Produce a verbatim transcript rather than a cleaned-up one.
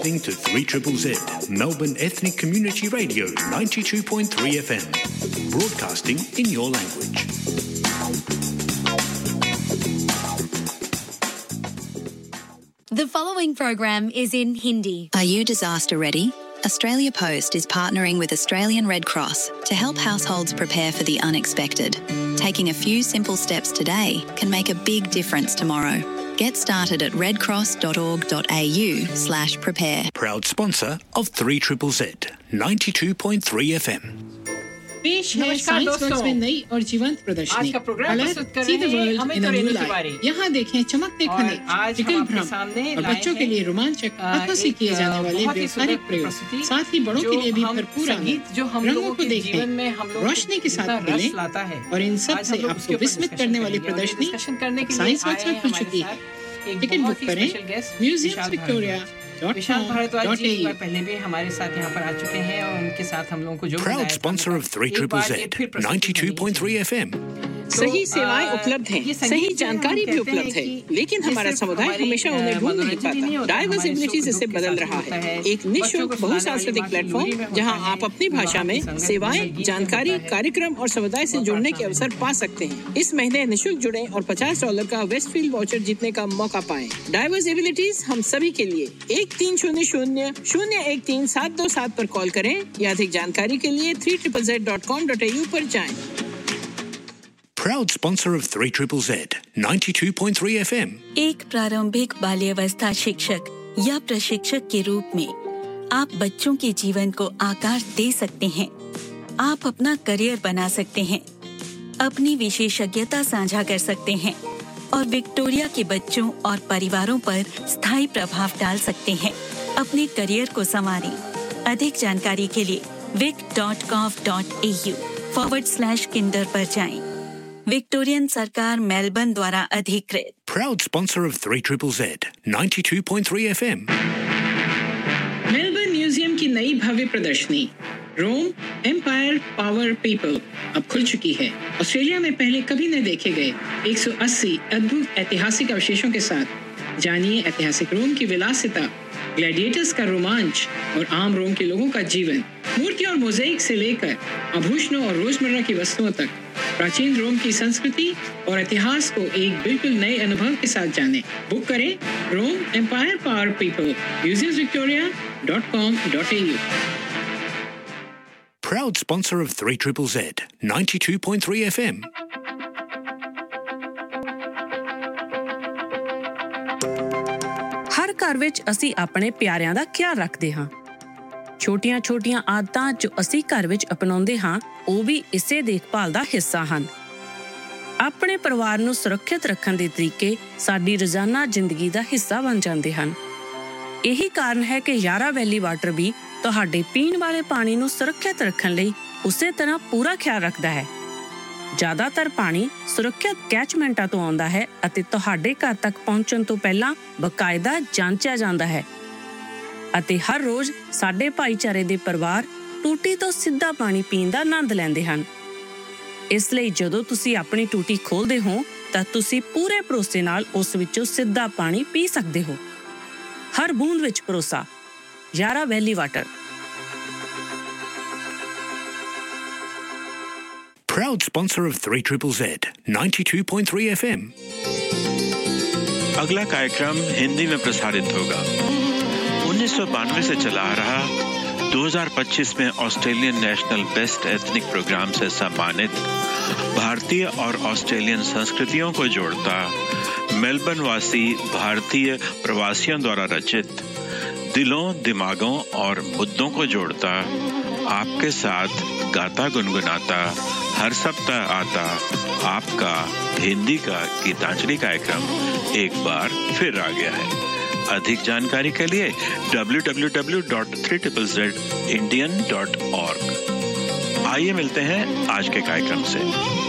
Listening to three Z Z Z, Melbourne Ethnic Community Radio, ninety-two point three F M, broadcasting in your language. The following program is in Hindi. Are you disaster ready? Australia Post is partnering with Australian Red Cross to help households prepare for the unexpected. Taking a few simple steps today can make a big difference tomorrow. Get started at redcross.org.au slash prepare. Proud sponsor of three Z Z Z, ninety-two point three F M. पेश है science works में नई और जीवंत प्रदर्शनी see the world in a new light. यहाँ देखें चमकते खनिज, विकल भ्रम और बच्चों के लिए रोमांचक हाथों से किए जाने वाले व्यावहारिक प्रयोग, साथ ही बड़ों के लिए भी भरपूर आनंद। रंगों को देखें, रोशनी के साथ खेलें और इन सब से आपको विस्मित करने वाली प्रदर्शनी साइंस वर्क्स में खुल चुकी है। टिकट बुक करें म्यूजियम विक्टोरिया विशाल भारद्वाज जी पहले भी हमारे साथ यहाँ पर आ चुके हैं और उनके साथ हम लोगों को जो Proud sponsor of three Z Z Z, ninety-two point three F M. सही सेवाएं उपलब्ध हैं, सही जानकारी भी उपलब्ध है, लेकिन हमारा समुदाय हमेशा उन्हें ढूंढ नहीं पाता। डाइवर्स एबिलिटीज इसे बदल रहा है, एक निःशुल्क बहुसांस्कृतिक प्लेटफॉर्म जहां आप अपनी भाषा में सेवाएं, जानकारी, कार्यक्रम और समुदाय से जुड़ने के अवसर पा सकते हैं। इस महीने निःशुल्क जुड़ें और पचास डॉलर का वेस्टफील्ड वाउचर जीतने का मौका पाएं। डाइवर्स एबिलिटीज हम सभी के लिए एक तीन शून्य शून्य शून्य एक तीन सात दो सात पर कॉल करें या अधिक जानकारी के लिए three Z Z Z dot com dot a u पर जाएं। Proud sponsor of three Z Z Z, ninety-two point three F M. एक प्रारंभिक बाल्यावस्था शिक्षक या प्रशिक्षक के रूप में आप बच्चों के जीवन को आकार दे सकते हैं। आप अपना करियर बना सकते हैं, अपनी विशेषज्ञता साझा कर सकते हैं और विक्टोरिया के बच्चों और परिवारों पर स्थायी प्रभाव डाल सकते हैं। अपने करियर को संवारें। अधिक जानकारी के लिए vic dot gov dot a u forward slash kinder पर जाएं। विक्टोरियन सरकार मेलबर्न द्वारा अधिकृत। Proud sponsor of three Z Z Z, ninety-two point three F M. Melbourne museum की नई भव्य प्रदर्शनी रोम एम्पायर पावर पीपल अब खुल चुकी है। ऑस्ट्रेलिया में पहले कभी न देखे गए एक सौ अस्सी अद्भुत ऐतिहासिक अवशेषों के साथ जानिए ऐतिहासिक रोम की विलासिता, ग्लैडिएटर्स का रोमांच और आम रोम के लोगों का जीवन। मूर्ति और मोज़ेक से लेकर आभूषणों और रोजमर्रा की वस्तुओं तक प्राचीन रोम की संस्कृति और इतिहास को एक बिल्कुल नए अनुभव के साथ जानें। बुक करें रोम empire power people museum Victoria dot com dot A you. Proud sponsor of three Z Z Z, ninety-two point three F M. ਹਰ ਘਰ ਵਿੱਚ ਅਸੀਂ ਆਪਣੇ ਪਿਆਰਿਆਂ ਦਾ ਖਿਆਲ ਰੱਖਦੇ ਹਾਂ। ਛੋਟੀਆਂ-ਛੋਟੀਆਂ ਆਦਤਾਂ ਜੋ ਅਸੀਂ ਘਰ ਵਿੱਚ ਅਪਣਾਉਂਦੇ ਹਾਂ, ਉਹ ਵੀ ਇਸੇ ਦੇਖਭਾਲ ਦਾ ਹਿੱਸਾ ਹਨ। ਆਪਣੇ ਪਰਿਵਾਰ ਨੂੰ ਸੁਰੱਖਿਅਤ ਰੱਖਣ ਦੇ ਤਰੀਕੇ ਸਾਡੀ ਰੋਜ਼ਾਨਾ ਜ਼ਿੰਦਗੀ ਦਾ ਹਿੱਸਾ ਬਣ ਜਾਂਦੇ ਹਨ। ਇਹੀ ਕਾਰਨ ਹੈ ਕਿ ਯਾਰਾ ਵੈਲੀ ਵਾਟਰ ਵੀ ਤੁਹਾਡੇ ਪੀਣ ਵਾਲੇ ਪਾਣੀ ਨੂੰ ਸੁਰੱਖਿਅਤ ਰੱਖਣ ਲਈ ਉਸੇ ਤਰ੍ਹਾਂ ਪੂਰਾ ਖਿਆਲ ਰੱਖਦਾ ਹੈ। ਜ਼ਿਆਦਾਤਰ ਪਾਣੀ ਸੁਰੱਖਿਅਤ ਕੈਚਮੈਂਟਾਂ ਤੋਂ ਆਉਂਦਾ ਹੈ ਅਤੇ ਤੁਹਾਡੇ ਘਰ ਤੱਕ ਪਹੁੰਚਣ ਤੋਂ ਪਹਿਲਾਂ ਬਕਾਇਦਾ ਜਾਂਚਿਆ ਜਾਂਦਾ ਹੈ ਅਤੇ ਹਰ ਰੋਜ਼ ਸਾਡੇ ਭਾਈਚਾਰੇ ਦੇ ਪਰਿਵਾਰ ਟੂਟੀ ਤੋਂ ਸਿੱਧਾ ਪਾਣੀ ਪੀਣ ਦਾ ਆਨੰਦ ਲੈਂਦੇ ਹਨ। ਇਸ ਲਈ ਜਦੋਂ ਤੁਸੀਂ ਆਪਣੀ ਟੂਟੀ ਖੋਲ੍ਹਦੇ ਹੋ ਤਾਂ ਤੁਸੀਂ ਪੂਰੇ ਭਰੋਸੇ ਨਾਲ ਉਸ ਵਿੱਚੋਂ ਸਿੱਧਾ ਪਾਣੀ ਪੀ ਸਕਦੇ ਹੋ। ਹਰ ਬੂੰਦ ਵਿੱਚ ਭਰੋਸਾ। ਯਾਰਾ ਵੈਲੀ water. Proud sponsor of three Z Z Z, ninety-two point three F M. अगला कार्यक्रम हिंदी में प्रसारित होगा। उन्नीस सौ बानवे से चला आ रहा दो हज़ार पच्चीस में Australian national best ethnic programme से सम्मानित भारतीय और ऑस्ट्रेलियन संस्कृतियों को जोड़ता मेलबर्न वासी भारतीय प्रवासियों द्वारा रचित दिलों, दिमागों और मुद्दों को जोड़ता आपके साथ गाता गुनगुनाता हर सप्ताह आता आपका हिंदी का गीतांजलि कार्यक्रम एक बार फिर आ गया है। अधिक जानकारी के लिए W W W dot three Z Z Z indian dot org। आइए मिलते हैं आज के कार्यक्रम से।